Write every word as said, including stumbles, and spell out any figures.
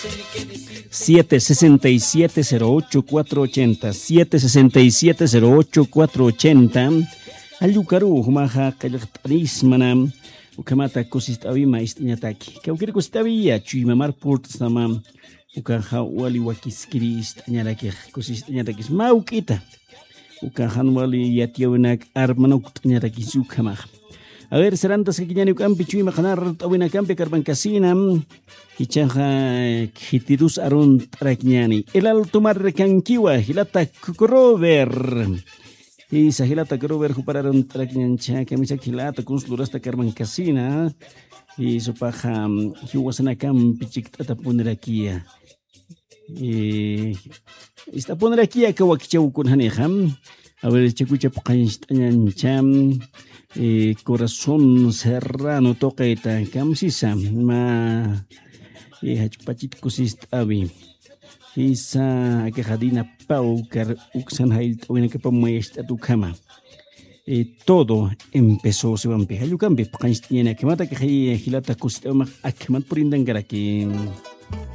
siete sesenta y siete cero ocho cuatro ochenta, siete sesenta y siete cero ocho cuatro ochenta. Allucaru humaja kallaqtaris manam ukamata kusistawi maistñataki kawkiri kusistawi ya chuymamar purtsama ukaja wali wakiskiris tañaraki kusistañatakis maukita ukajan wali yatiawinak armanuk tañaraki sukama. A ver, serantas que quiñani ukampi chuyma qanar tawina kampi karbankasinam ichaja kitirus arun trakñani el alto mar rekankiwa hilata kukrover. Y sahilata quiero ver jupararon trakñancha camisa kilata kunslurasta karbankasina y su paja hiwasana kampi chiktata poner aquí. Y está poner aquí a kawakichau kun hanejam. A ver, checucha paqancham eh, corazón serrano toqueta camsisa ma eh, hachpachit kusistabi isa quejadina paucar uxan hail tawina que pamuesta tu cama. Eh, todo empezó se van pejar yucambe paqanchtiana que mata que hilata kusistama akmat purindan garaki.